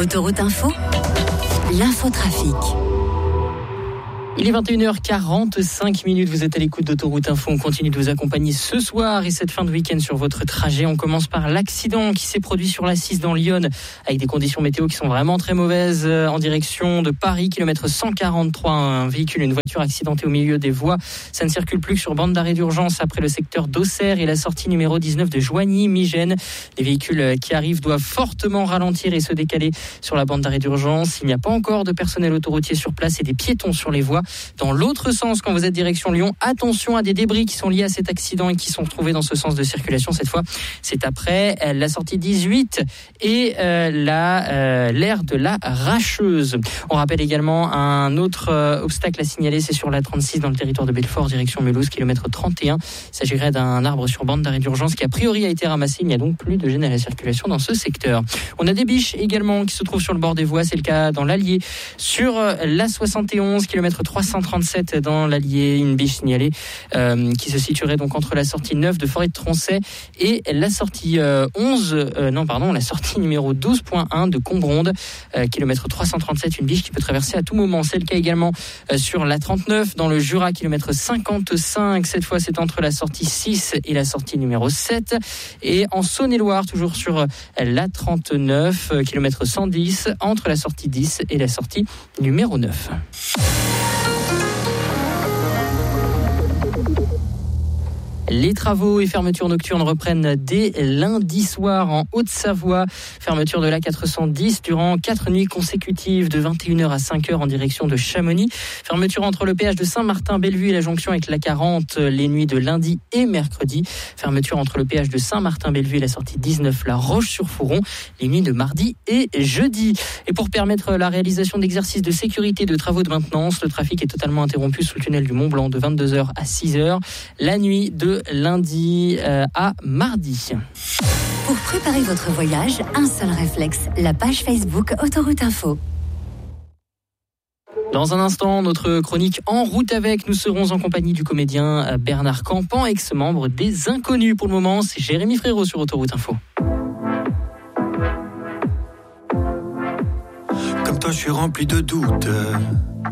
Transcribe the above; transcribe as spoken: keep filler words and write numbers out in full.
Autoroute Info, l'infotrafic. Il est vingt et une heures quarante-cinq minutes, vous êtes à l'écoute d'Autoroute Info, on continue de vous accompagner ce soir et cette fin de week-end sur votre trajet. On commence par l'accident qui s'est produit sur l'A six dans l'Yonne avec des conditions météo qui sont vraiment très mauvaises en direction de Paris, kilomètre cent quarante-trois, un véhicule, une voiture accidentée au milieu des voies. Ça ne circule plus que sur bande d'arrêt d'urgence après le secteur d'Auxerre et la sortie numéro dix-neuf de Joigny-Migène. Les véhicules qui arrivent doivent fortement ralentir et se décaler sur la bande d'arrêt d'urgence. Il n'y a pas encore de personnel autoroutier sur place et des piétons sur les voies. Dans l'autre sens, quand vous êtes direction Lyon, attention à des débris qui sont liés à cet accident et qui sont retrouvés dans ce sens de circulation. Cette fois, c'est après euh, la sortie dix-huit et euh, la, euh, l'aire de la Racheuse. On rappelle également un autre euh, obstacle à signaler, c'est sur la trente-six dans le territoire de Belfort, direction Mulhouse, kilomètre trente et un. Il s'agirait d'un arbre sur bande d'arrêt d'urgence qui a priori a été ramassé. Il n'y a donc plus de gêne à la circulation dans ce secteur. On a des biches également qui se trouvent sur le bord des voies. C'est le cas dans l'Allier sur euh, l'A soixante et onze, kilomètre trois cent trente-sept dans l'Allier, une biche signalée euh, qui se situerait donc entre la sortie neuf de Forêt de Troncet et la sortie euh, onze, euh, non pardon, la sortie numéro douze point un de Combronde, euh, kilomètre trois cent trente-sept, une biche qui peut traverser à tout moment. C'est le cas également euh, sur la trente-neuf dans le Jura, kilomètre cinquante-cinq. Cette fois, c'est entre la sortie six et la sortie numéro sept. Et en Saône-et-Loire, toujours sur euh, la trente-neuf, euh, kilomètre cent dix, entre la sortie dix et la sortie numéro neuf. Les travaux et fermetures nocturnes reprennent dès lundi soir en Haute-Savoie. Fermeture de l'A quatre cent dix durant quatre nuits consécutives de vingt et une heures à cinq heures en direction de Chamonix. Fermeture entre le péage de Saint-Martin-Bellevue et la jonction avec l'A quarante les nuits de lundi et mercredi. Fermeture entre le péage de Saint-Martin-Bellevue et la sortie dix-neuf La Roche-sur-Foron les nuits de mardi et jeudi. Et pour permettre la réalisation d'exercices de sécurité et de travaux de maintenance, le trafic est totalement interrompu sous le tunnel du Mont-Blanc de vingt-deux heures à six heures. La nuit de lundi euh, à mardi. Pour préparer votre voyage, un seul réflexe, la page Facebook Autoroute Info. Dans un instant, notre chronique En route avec, nous serons en compagnie du comédien Bernard Campan, ex-membre des Inconnus. Pour le moment, c'est Jérémy Frérot sur Autoroute Info. Comme toi, je suis rempli de doutes.